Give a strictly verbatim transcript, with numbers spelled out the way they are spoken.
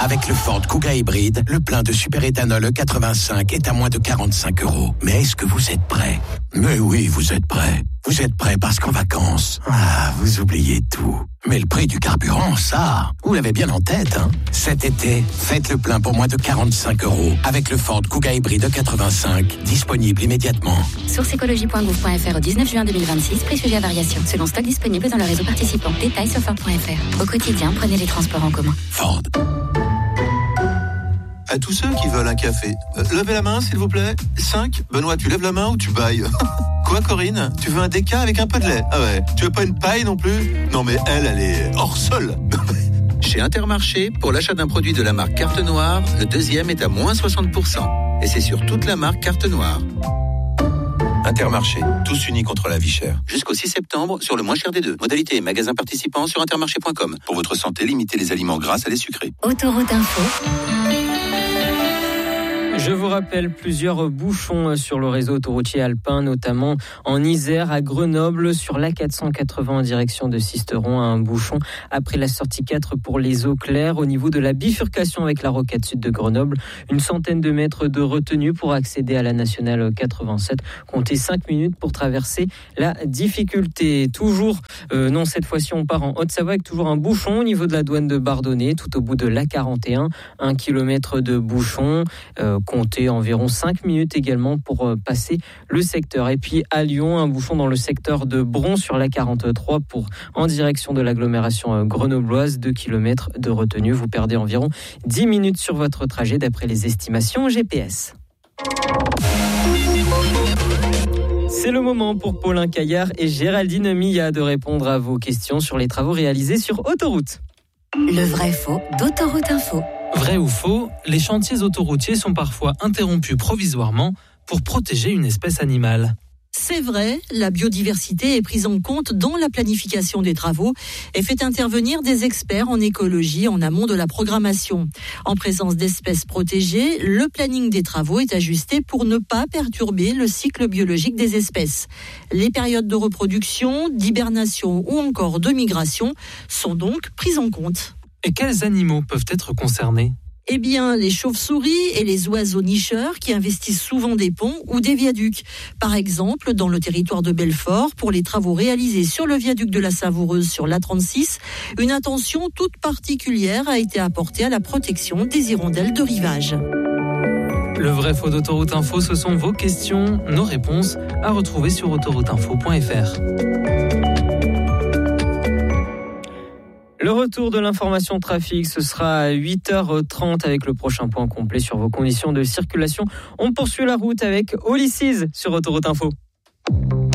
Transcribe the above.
Avec le Ford Kuga hybride, le plein de super-éthanol E quatre-vingt-cinq est à moins de quarante-cinq euros. Mais est-ce que vous êtes prêts ? Mais oui, vous êtes prêts. Vous êtes prêts parce qu'en vacances, ah, vous oubliez tout. Mais le prix du carburant, ça, vous l'avez bien en tête, hein ? Cet été, faites le plein pour moins de quarante-cinq euros avec le Ford Kuga hybride E quatre-vingt-cinq, disponible immédiatement. Source écologie point gouv point f r au dix-neuf juin deux mille vingt-six, prix sujet à variation, selon stock disponible dans le réseau participant. Détails sur ford point f r. Au quotidien, prenez les transports en commun. Ford. À tous ceux qui veulent un café, euh, levez la main s'il vous plaît. cinq. Benoît, tu lèves la main ou tu bailles ? Quoi Corinne ? Tu veux un déca avec un peu de lait ? Ah ouais. Tu veux pas une paille non plus ? Non mais elle, elle est hors sol. Chez Intermarché, pour l'achat d'un produit de la marque Carte Noire, le deuxième est à moins soixante pour cent. Et c'est sur toute la marque Carte Noire. Intermarché, tous unis contre la vie chère. Jusqu'au six septembre, sur le moins cher des deux. Modalité et magasin participant sur intermarché point com. Pour votre santé, limitez les aliments gras à les sucrés. Autoroute Info. Je vous rappelle plusieurs bouchons sur le réseau autoroutier alpin, notamment en Isère, à Grenoble, sur l'A quatre cent quatre-vingts en direction de Sisteron, un bouchon après la sortie quatre pour les eaux claires au niveau de la bifurcation avec la rocade sud de Grenoble. Une centaine de mètres de retenue pour accéder à la nationale quatre-vingt-sept. Comptez cinq minutes pour traverser la difficulté. Toujours, euh, non, cette fois-ci on part en Haute-Savoie avec toujours un bouchon au niveau de la douane de Bardonnay, tout au bout de l'A quarante et un. Un kilomètre de bouchon. Euh, Comptez environ cinq minutes également pour passer le secteur. Et puis à Lyon, un bouchon dans le secteur de Bron sur l'A quarante-trois pour en direction de l'agglomération grenobloise. deux kilomètres de retenue. Vous perdez environ dix minutes sur votre trajet d'après les estimations G P S. C'est le moment pour Paulin Caillard et Géraldine Milla de répondre à vos questions sur les travaux réalisés sur Autoroute. Le vrai faux d'Autoroute Info. Vrai ou faux, les chantiers autoroutiers sont parfois interrompus provisoirement pour protéger une espèce animale. C'est vrai, la biodiversité est prise en compte dans la planification des travaux et fait intervenir des experts en écologie en amont de la programmation. En présence d'espèces protégées, le planning des travaux est ajusté pour ne pas perturber le cycle biologique des espèces. Les périodes de reproduction, d'hibernation ou encore de migration sont donc prises en compte. Et quels animaux peuvent être concernés ? Eh bien, les chauves-souris et les oiseaux nicheurs qui investissent souvent des ponts ou des viaducs. Par exemple, dans le territoire de Belfort, pour les travaux réalisés sur le viaduc de la Savoureuse sur l'A trente-six, une attention toute particulière a été apportée à la protection des hirondelles de rivage. Le vrai faux d'Autoroute Info, ce sont vos questions, nos réponses à retrouver sur autoroute info point f r. Le retour de l'information trafic, ce sera à huit heures trente avec le prochain point complet sur vos conditions de circulation. On poursuit la route avec Ulysses sur Autoroute Info.